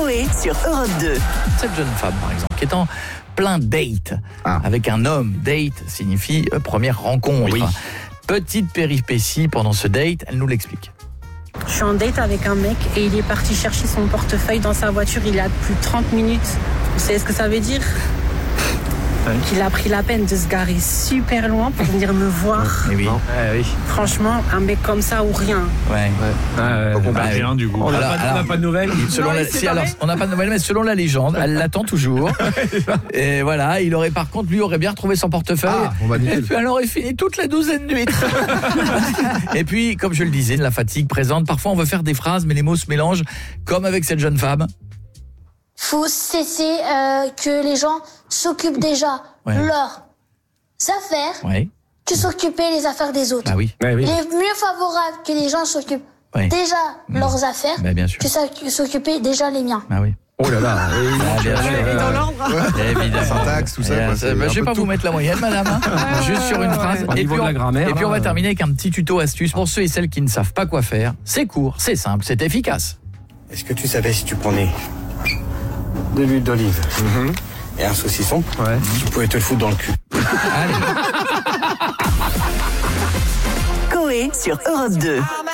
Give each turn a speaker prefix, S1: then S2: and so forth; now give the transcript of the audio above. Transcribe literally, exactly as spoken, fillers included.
S1: Coé sur Europe deux.
S2: Cette jeune femme, par exemple, qui est en plein date
S3: Ah.
S2: avec un homme. Date signifie euh, première rencontre.
S3: Oui.
S2: Petite péripétie pendant ce date, elle nous l'explique.
S4: Je suis en date avec un mec et il est parti chercher son portefeuille dans sa voiture il y a plus de trente minutes. Vous savez ce que ça veut dire ? Qu'il a pris la peine de se garer super loin pour venir me voir.
S2: Eh oui.
S5: Ouais, oui.
S4: Franchement, un mec comme ça ou rien.
S2: Ouais.
S5: Ah, ouais.
S3: Faut qu'on
S2: Bah,
S3: parle.
S5: Rien du coup. On n'a
S2: Alors,
S5: pas, on
S2: alors,
S5: n'a pas de nouvelles.
S2: Selon
S4: Non,
S2: la,
S4: il s'est
S2: si, alors,
S4: barré.
S2: on n'a pas de nouvelles, mais selon la légende, elle l'attend toujours. Et voilà, il aurait par contre, lui, aurait bien retrouvé son portefeuille.
S3: Ah, on va
S2: Et
S3: nickel.
S2: puis elle aurait fini toute la douzaine d'huîtres. Et puis, comme je le disais, la fatigue présente. Parfois, on veut faire des phrases, mais les mots se mélangent, comme avec cette jeune femme.
S6: Faut cesser euh, que les gens s'occupent déjà
S2: Ouais.
S6: de leurs affaires
S2: Ouais,
S6: que s'occuper des affaires des autres.
S2: bah oui.
S5: Ouais, oui.
S6: Il est mieux favorable que les gens s'occupent
S2: Ouais.
S6: déjà de leurs affaires
S2: Bah, bien sûr.
S6: que ça- que s'occuper déjà les miens.
S2: Bah oui.
S5: Oh là là.
S2: Ah, bien sûr.
S4: Et dans l'ordre.
S2: Évidemment.
S3: Syntaxe, tout ça,
S2: Et,
S3: quoi,
S2: euh,
S3: c'est
S2: bah,
S3: un
S2: je vais
S3: peu
S2: pas
S3: tout.
S2: vous mettre la moyenne, madame. hein. Juste sur une phrase.
S5: Au
S2: Et
S5: niveau
S2: puis,
S5: de
S2: on,
S5: la grammaire,
S2: et puis on va
S5: hein.
S2: terminer avec un petit tuto astuce pour ceux et celles qui ne savent pas quoi faire. C'est court, c'est simple, c'est efficace.
S7: Est-ce que tu savais si tu prenais de l'huile d'olive et un saucisson,
S5: Ouais.
S7: tu pouvais te le foutre dans le cul.
S2: Allez.
S1: Coé sur Europe deux.